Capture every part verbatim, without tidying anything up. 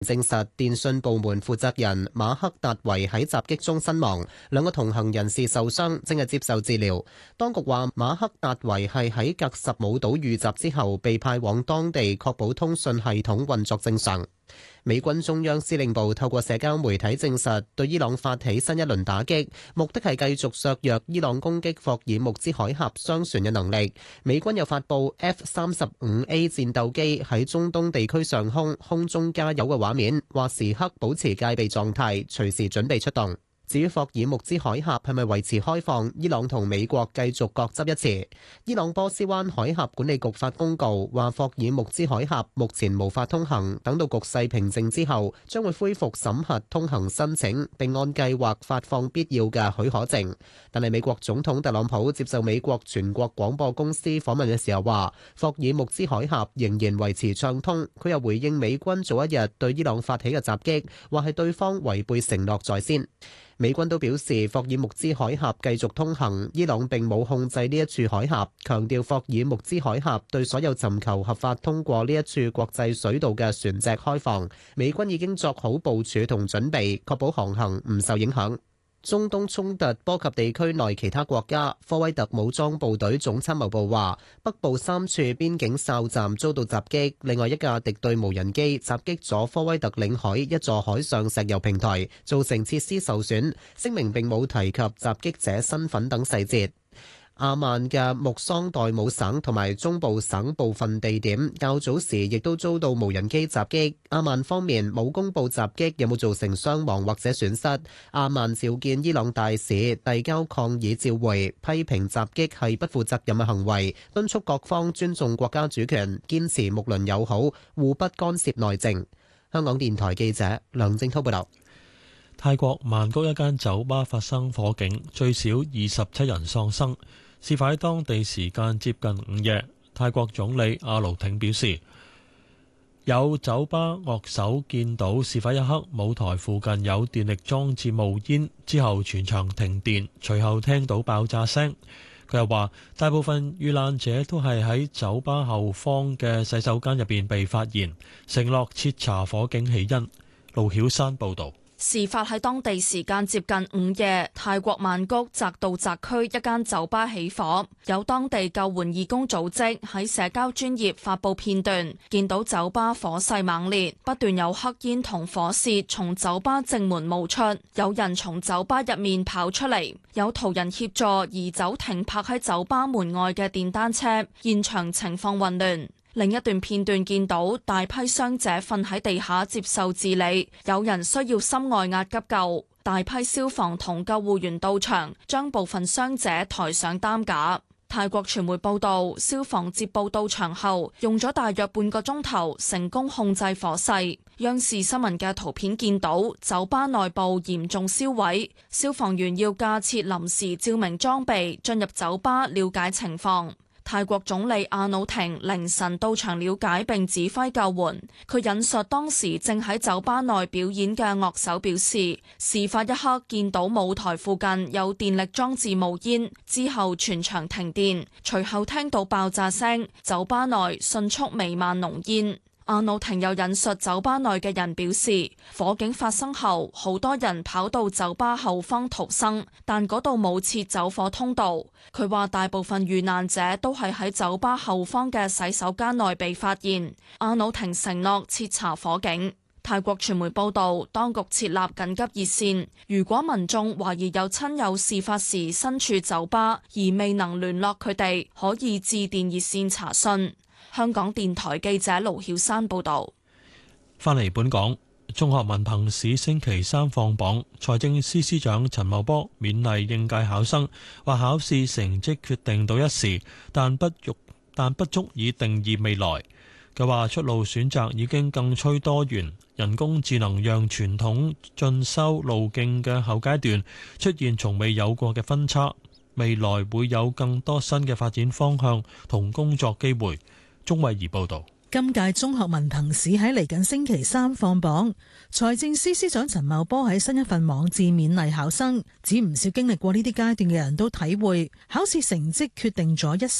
證實電信部門負責人馬克達維喺襲擊中身亡，兩個同行人士受傷，正係接受治療。當局話馬克達維係喺格什姆島遇襲之後被派往當地，確保通訊系統運作正常。美軍中央司令部透過社交媒體證實，對伊朗發起新一輪打擊，目的係繼續削弱伊朗攻擊霍爾木茲海峽商船嘅能力。美軍又發布 F 三十五 A 戰鬥機喺中東地區上空空中加油嘅畫面，話時刻保持戒備狀態，隨時準備出動。至於霍爾木茲海峽係咪維持開放，伊朗同美國繼續各執一詞。伊朗波斯灣海峽管理局發公告話，霍爾木茲海峽目前無法通行，等到局勢平靜之後，將會恢復審核通行申請，並按計劃發放必要嘅許可證。但係美國總統特朗普接受美國全國廣播公司訪問嘅時候話，霍爾木茲海峽仍然維持暢通。佢又回應美軍早一日對伊朗發起嘅襲擊，話係對方違背承諾在先。美軍都表示，霍爾木茲海峽繼續通行，伊朗並冇控制呢一處海峽，強調霍爾木茲海峽對所有尋求合法通過呢一處國際水道嘅船隻開放。美軍已經作好部署同準備，確保航行唔受影響。中東衝突波及地區內其他國家，科威特武裝部隊總參謀部話，北部三處邊境哨站遭到襲擊，另外一架敵對無人機襲擊咗科威特領海一座海上石油平台，造成設施受損。聲明並冇提及襲擊者身份等細節。阿曼嘅穆桑代姆省同埋中部省部分地點較早時亦都遭到無人機襲擊。阿曼方面冇公布襲擊有冇造成傷亡或者損失。阿曼召見伊朗大使，遞交抗議照會，批評襲擊係不負責任嘅行為，敦促各方尊重國家主權，堅持睦鄰友好，互不干涉內政。香港電台記者梁正滔報道。 泰國曼谷一間酒吧發生火警，最少二十七人喪生。事發喺當地時間接近午夜。泰國總理阿盧挺表示，有酒吧樂手見到事發一刻舞台附近有電力裝置冒煙，之後全場停電，隨後聽到爆炸聲。佢又話，大部分遇難者都係喺酒吧後方嘅洗手間入邊被發現，承諾徹查火警起因。盧曉山報導。 事發喺當地時間接近午夜，泰國曼谷澤道澤區一間酒吧起火，有當地救援義工組織喺社交專頁發布片段，見到酒吧火勢猛烈，不斷有黑煙同火舌從酒吧正門冒出，有人從酒吧入面跑出嚟，有途人協助移走停泊喺酒吧門外嘅電單車，現場情況混亂。另一段片段見到大批傷者瞓喺地下接受治理，有人需要心外壓急救，大批消防同救護員到場，將部分傷者抬上擔架。泰國傳媒報道，消防接報到場後，用咗大約半個鐘頭，成功控制火勢。央視新聞嘅圖片見到酒吧內部嚴重燒毀，消防員要架設臨時照明裝備進入酒吧了解情況。泰國總理阿努廷凌晨到場了解並指揮救援。佢引述當時正喺酒吧內表演嘅樂手表示，事發一刻見到舞台附近有電力裝置冒煙，之後全場停電，隨後聽到爆炸聲，酒吧內迅速彌漫濃煙。阿努廷又引述酒吧內嘅人表示，火警發生後，好多人跑到酒吧後方逃生，但嗰度冇設走火通道。佢話大部分遇難者都係喺酒吧後方嘅洗手間內被發現。阿努廷承諾徹查火警。泰國傳媒報道，當局設立緊急熱線，如果民眾懷疑有親友事發時身處酒吧而未能聯絡佢哋，可以致電熱線查詢。香港電台記者盧曉山報道。 返嚟本港，中學文憑試星期三放榜，財政司司長陳茂波勉勵應屆考生，話考試成績決定到一時，但不足但不足以定義未來。佢話出路選擇已經更趨多元，人工智能讓傳統進修路徑嘅後階段出現從未有過嘅分叉，未來會有更多新嘅發展方向同工作機會。鍾慧儀報道。 今屆中學文憑試喺嚟緊星期三放榜，財政司司長陳茂波喺新一份網誌勉勵考生，指唔少經歷過呢啲階段嘅人都體會，考試成績決定咗一時，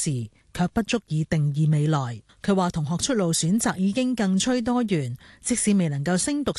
卻不足以定義未來。佢話同學出路選擇已經更趨多元，即使未能夠升讀